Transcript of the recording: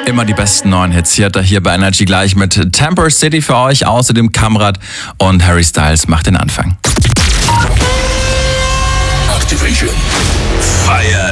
Immer die besten neuen Hits. Hier hat er hier bei Energy gleich mit Temper City für euch. Außerdem Kamrat und Harry Styles macht den Anfang.